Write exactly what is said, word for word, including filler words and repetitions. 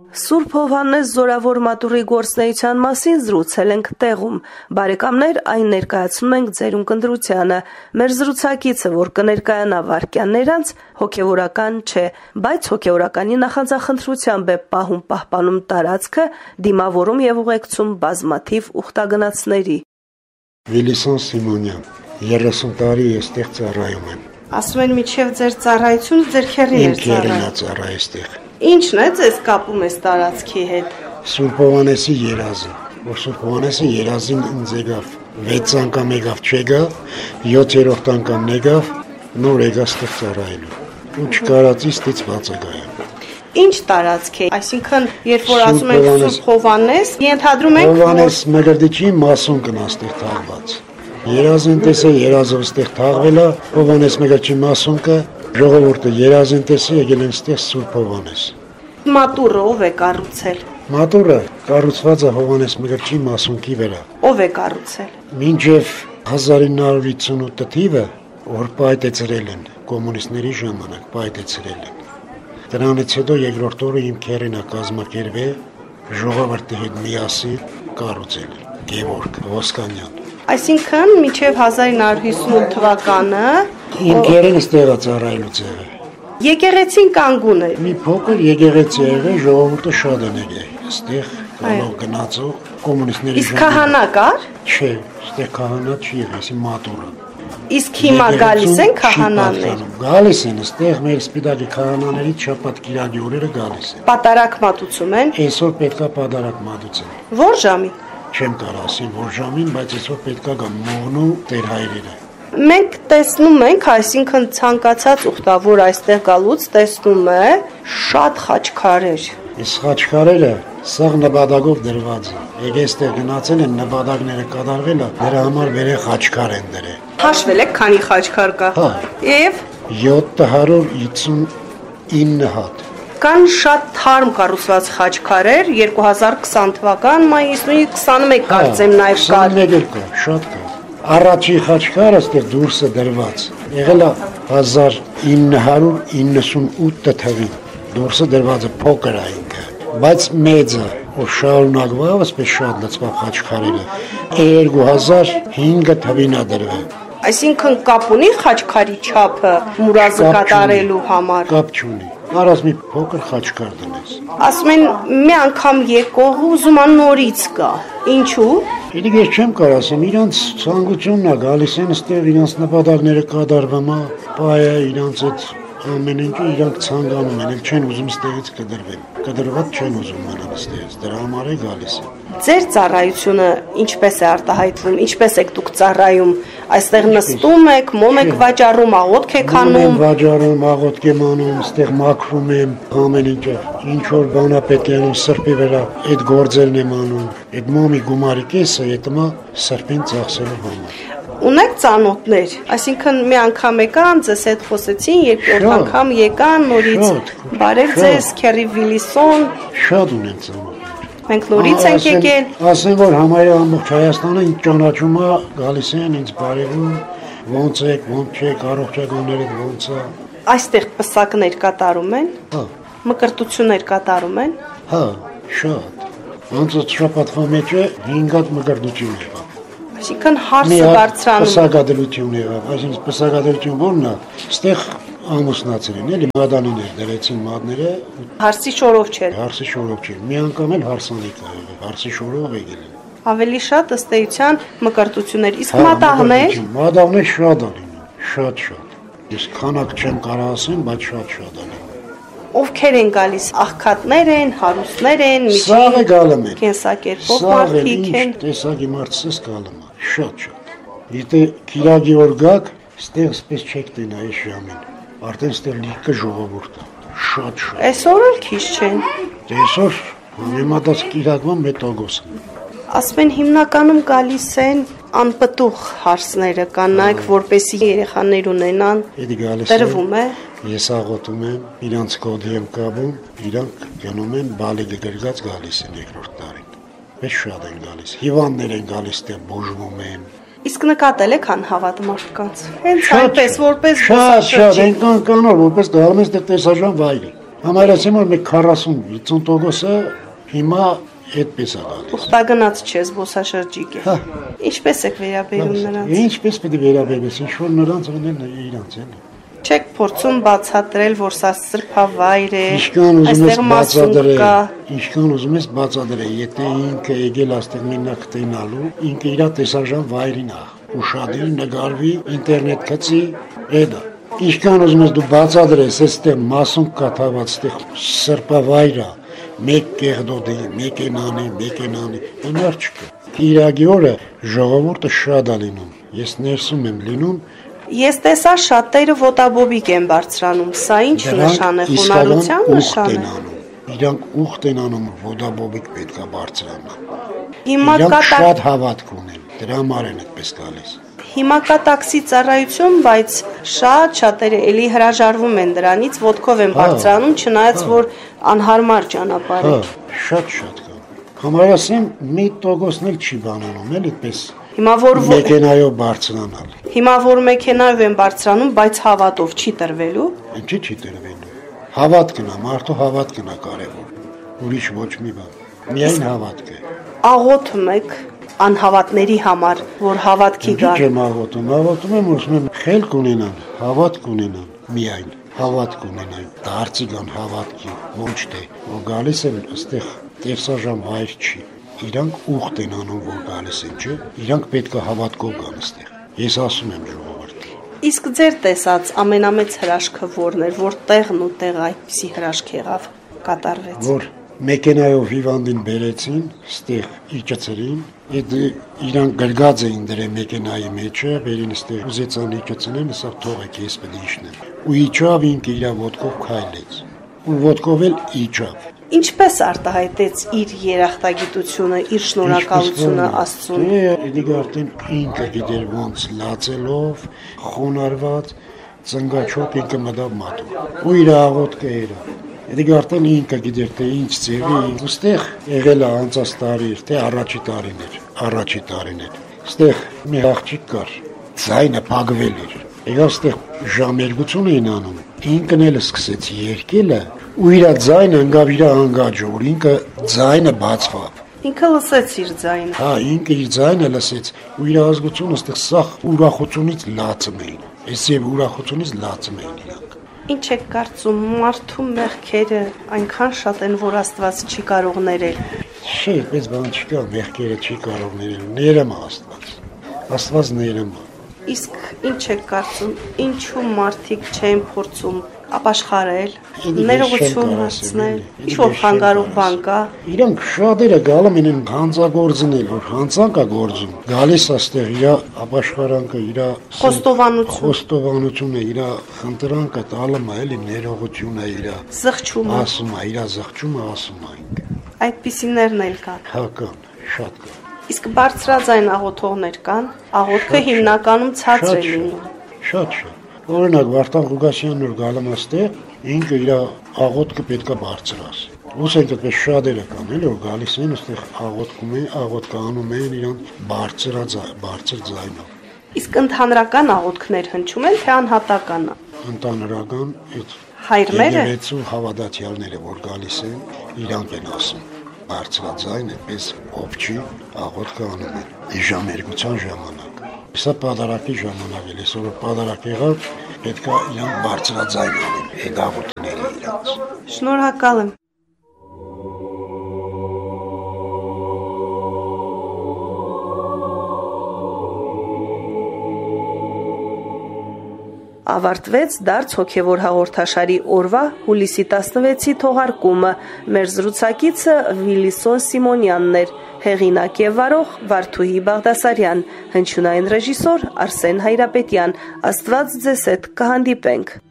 Սուրբ Հովհաննես Զորավոր մատուռի գործնեության մասին զրուցել ենք տեղում։ Բարեկամներ, այն ներկայացնում ենք ձեր ունկնդրությանը։ Մեր զրուցակիցը, որ կներկայանա վայրկյաններ անց, հոգևորական չէ, բայց հոգևորականի նախանձախնդրությամբ է պահում պահպանում տարածքը, դիմավորում եւ ուղեկցում բազմաթիվ ուխտագնացների։ Վիլիսոն Սիմոնյան, երեսուն տարի այստեղ ծառայում եմ։ Ասում են միջև ձեր ծառայությունը ձեր քեռին էր ծառայում։ Ինչն է ձեզ կապում այս տարածքի հետ։ Սուրբ Հովհաննեսի երազը, որ Սուրբ Հովհաննեսի երազին ինձ եկավ, վեց անգամ եկավ չեկա, յոթերորդ անգամ եկավ, նոր եկա ստեղ ծառայելու։ Ու չկարածի ստիծված է գայա։ Ինչ տարածք է, այսինքն երբ որ ասում ենք Սուրբ Հովհաննես, ենթադրում ենք Հովհաննես Մկրտիչի մասուն կնա ստեղ թաղված։ Երազին տեսը երազով ստեղ թաղվել է, Հովհաննես Մկրտիչի մասուն կը ժողովուրդը երազին տեսի եկել են ստեղ Սուրբ Հովհաննես։ Մատուռը ով է կառուցել։ Մատուռը կառուցված է Հովհաննես Մկրտիչի մասունքի վրա։ Ով է կառուցել։ Մինչև հազար ինը հարյուր հիսունութ թիվը, որ պայթեցրել են կոմունիստների ժամանակ, պայթեցրել են։ Դրանից հետո երկրորդ օրը իմ քերին է կազմակերպել ժողովրդի հետ միասին կառուցել Գևորգ Ոսկանյան։ Այսինքն մինչև հազար ինը հարյուր հիսունութ թվականը իմ քերին ստեղ է ծառայելուց եղել։ Եկեղեցին կանգուն է։ Մի փոքր եկեղեցի է եղել, ժողովուրդը շատ են եկել։ Այստեղ բոլոր գնացող կոմունիստների Իսկ քահանա կար։ Չէ, այստեղ քահանա չի եղել, այսի մատուռը։ Իսկ հիմա գալիս են քահանաներ։ Գալիս են, այստեղ մեր սպիտակի քահանաներից շաբաթ կիրակի օրերը գալիս են։ Պատարակ մատուցում են։ Այսօր պետքա պատարակ մատուցեն։ Ո՞ր ժամին։ Չեմ կարող ասել որ ժամին, բայց այսօր պետքա գա մողնու տեր հայրերը։ Մենք տեսնում ենք, այսինքն ցանկացած ուխտավոր այստեղ գալուց տեսնում է շատ խաչքարեր։ Այս խաչքարերը սաղ նպատակով դրված է։ Եկե այստեղ գնացել են նպատակները կատարվել է, դրա համար վերե խաչքար են դրել։ Հաշվել եք քանի խաչքար կա։ Հա։ Եվ յոթ հարյուր հիսունինը հատ։ Կան շատ թարմ կառուցված խաչքարեր, երկու հազար քսան թվական մայիսի քսանմեկ կարծեմ նաև կար։ քսանմեկ կա, շատ կա։ Առաջի խաչքարը ստեղ դուրսը դրված։ Եղել է հազար ինը հարյուր իննսունութ թվին։ Դուրսը դրված է փոքր է ինքը, բայց մեծը, որ շարունակվավ, ասպես շատ լցվող խաչքարերը, երկու հազար հինգ թվին է դրվել։ Այսինքն կապ ունի խաչքարի չափը մուրազը կատարելու համար։ Կապ չունի։ Արած մի փոքր խաչքար դնես։ Ասում են մի անգամ եկող ուզում ան նորից կա։ Ինչու։ Իդի ես չեմ կարող ասեմ, իրանց ցանկությունն է գալիս են այստեղ իրանց նպատակները կատարվում է, բայը իրանց այդ ամեն ինչը իրանք ցանկանում են, չեն ուզում ստեղից կդրվեն։ Կդրված չեն ուզում մնալ ստեղից, դրա համար է գալիս են։ Ձեր ծառայությունը ինչպես է արտահայտվում, ինչպես եք դուք ծառայում, այստեղ նստում եք, մոմ եք վաճառում, աղոթք եք անում։ Վաճառում, աղոթք եմ անում, այստեղ մաքրում եմ, ամեն ինչը, ինչ որ բան է պետք է անում սրբի վրա, այդ գործերն եմ անում, այդ մոմի գումարի կեսը հետո սրբին ծախսելու համար։ Ունեք ծանոթներ, այսինքն մի անգամ եկան, ձեզ հետ խոսեցին, երկրորդ անգամ եկան, նորից բարև ձեզ, քերի Վիլիսոն։ Շատ ունեն ծանոթներ։ Մենք նորից ենք եկել։ Ասեն որ համարյա ամբողջ Հայաստանը ինձ ճանաչում է, գալիս են ինձ բարևում, ոնց եք, ոնց չեք, առողջականները ոնց է։ Այստեղ պսակներ կատարում են։ Հա։ Մկրտություններ կատարում են։ Հա, շատ։ Ոնց շաբաթվա մեջ է հինգ հատ մկրտություն եղավ։ Այսինքն հարսը բարձրանում։ Պսակադրություն եղավ, այսինքն պսակադրություն որն է, այստեղ ամուսնացել են, էլի մադանիներ դրեցին մադները։ Հարսի շորով չէր։ Հարսի շորով չէր։ Մի անգամ էլ հարսանիք ա եղել, հարսի շորով եկել են։ Ավելի շատ ըստ էության մկրտություններ, իսկ մատաղներ։ Մատաղներ շատ ա լինում, շատ շատ։ Ես քանակ չեմ կարող ասեմ, բայց շատ-շատ ա լինում։ Ովքեր են գալիս, աղքատներ են, հարուստներ են, միջին գալում են։ Կենսակերպով մարդիկ են։ Տեսակի մարդս գալում է, շատ-շատ։ Եթե կիրակի օր գաք, ստեղ սպես չեք տենա այս ժամին։ Արդեն ստեղ լիքը ժողովուրդ է, շատ-շատ։ Այսօր էլ քիչ չեն։ Այսօր համեմատած կիրակվան մետագոս։ Ասում են հիմնականում գալիս են անպտուղ հարսները, կան նայք, որպեսի երեխաներ ունենան։ Տրվում է։ Ես աղոթում եմ, իրանց կոդի եմ կապում, իրանք գնում են բալիկը գրգած գալիս են երկրորդ տարին։ Մեծ շատ են գալիս, հիվանդներ են գալիս, դե բուժվում են։ Իսկ նկատել եք անհավատ մարդկանց։ Հենց այնպես, որպես շատ շատ այնքան կանոր, որպես դառնես դե տեսարժան վայրի։ Համարեցին որ մի քառասուն վաթսուն տոկոսը հիմա այդպես է գալիս։ Ուխտագնաց չէ, զբոսաշրջիկ է։ Ինչպես եք վերաբերում նրանց։ Ինչպես պետք է վերաբերես, ինչ որ նրանց ունեն իրանց են։ Չեք փորձում բացատրել, որ սա սրբավայր է, այստեղ մասուն կա։ Ինչքան ուզում ես բացատրել, եթե ինքը եկել աստեղ մենակ տենալու, ինքը իր տեսարժան վայրին է, ուշադիր նկարվի, ինտերնետ գցի, էդա։ Ինչքան ուզում ես դու բացատրես, այստեղ մասուն կա թաղված, այստեղ սրբավայր է, մեկ կեղդոդի, մեկ ենանի, մեկ ենանի, այնար չկա։ Իրագի օրը ժողովուրդը շատ է լինում, ես ներսում եմ լինում։ Ես տեսա շատերը ոտաբոբիկ են բարձրանում, սա ինչ նշան է, խոնարհության նշան է։ Իրանք ուխտ են անում, ոտաբոբիկ պետք է բարձրանան։ Հիմա կա շատ հավատք ունեն, դրա համար են այդպես գալիս։ Հիմա կա տաքսի ծառայություն, բայց շատ շատերը էլի հրաժարվում են դրանից, ոտքով են բարձրանում, չնայած որ անհարմար ճանապարհ է։ Շատ շատ կա։ Համարասեմ մի տոկոսն էլ չի բանանում, էլ այդպես։ Հիմա որ մեքենայով բարձրանալ։ Հիմա որ մեքենայով են բարձրանում, բայց հավատով չի տրվելու։ Ինչի՞ չի տրվելու։ Հավատքն է, մարդու հավատքն է կարևոր։ Ուրիշ ոչ մի բան։ Միայն հավատք է։ Աղոթում եք անհավատների համար, որ հավատքի գան։ Չեմ աղոթում, աղոթում եմ, որ ասում եմ խելք ունենան, հավատք ունենան, միայն հավատք ունենան, դարձի կան հավատքի, ոչ թե որ գալիս են այստեղ տեսարժան վայր չի։ Իրանք ուխտ են անում, որ գալիս են, չէ՞։ Իրանք պետք է հավատքով գան այստեղ։ Ես ասում եմ ժողովրդին։ Իսկ ձեր տեսած ամենամեծ հրաշքը որն էր, որ տեղն ու տեղը այդպիսի հրաշք եղավ, կատարվեց։ Որ մեքենայով հիվանդին բերեցին, ստեղ իջեցրին, այդ իրանք գրգած էին դրե մեքենայի մեջը, վերին ստեղ ուզեցան իջեցնեն, ասա թողեք ես պետք է իջնեմ։ Ու իջավ ինքը իր ոտքով քայլեց։ Ու ոտքով էլ իջավ։ Ինչպես արտահայտեց իր երախտագիտությունը, իր շնորհակալությունը Աստծուն։ Դե արդեն ինքը գիտեր ոնց լացելով, խոնարհված, ծնգաչոտ ինքը մտավ մատու։ Ու իր աղոթքը era։ Դե արդեն ինքը գիտեր թե ինչ ձևի, ուստեղ եղել է անցած տարի, թե առաջի տարին էր, առաջի տարին էր։ Ստեղ մի աղջիկ կար, ձայնը փակվել էր։ Եկավ ստեղ ժամերգություն էին անում։ Ինքն էլ սկսեց երգելը, ու իր ձայնը ընկավ իր անգաջը, որ ինքը ձայնը բացվավ։ Ինքը լսեց իր ձայնը։ Հա, ինքը իր ձայնը լսեց, ու իր ազգությունը ստեղ սախ ուրախությունից լացում էին։ Այս եւ ուրախությունից լացում էին իրանք։ Ինչ եք կարծում, մարդու մեղքերը այնքան շատ են, որ Աստված չի կարող ներել։ Չէ, այդպես բան չկա, մեղքերը չի կարող ներել, ներում է Աստված։ Աստված ներում է։ Իսկ ինչ եք կարծում, ինչու մարդիկ չեն փորձում ապաշխարել, ներողություն հարցնել, ինչ-որ խանգարող բան կա։ Իրանք շատերը գալում են հանցագործնել, որ հանցանք է գործում։ Գալիս աստեղ իր ապաշխարանքը, իր խոստովանություն, խոստովանությունը, իր խնդրանքը տալում է, էլի ներողությունը իր զղջումը, ասում է, իր զղջումը ասում է ինքը։ Այդպիսիներն էլ կան։ Հա կան, շատ կան։ Իսկ բարձրաձայն աղոթողներ կան, աղոթքը հիմնականում ցածր է լինում։ Շատ շատ։ Օրինակ Վարդան Ղուկասյանն որ գալում աստեղ, ինքը իր աղոթքը պետք է բարձրաս։ Ուսենք այդպես շատերը կան, էլի որ գալիս են այստեղ աղոթքում են, աղոթքը անում են իրան բարձրաձայն, բարձր ձայնով։ Իսկ ընդհանրական աղոթքներ հնչում են, թե անհատական։ Ընդհանրական այդ հայրմերը եկեղեցու հավատացյալները որ գալիս են, իրանք են ասում բարձրաձայն այդպես ովչի աղոթքը անում են ժամերգության ժամանակ։ Սա պատարակի ժամանակ է, այսօր պատարակ եղավ, պետք է իրանք բարձրաձայն անեն, այդ աղոթքները իրանց։ Շնորհակալ եմ։ Ավարտվեց դարձ հոգևոր հաղորդաշարի օրվա հուլիսի տասնվեցի թողարկումը։ Մեր զրուցակիցը Վիլիսոն Սիմոնյանն էր, հեղինակ եւ վարող Վարդուհի Բաղդասարյան, հնչյունային ռեժիսոր Արսեն Հայրապետյան։ Աստված ձեզ հետ կհանդիպենք։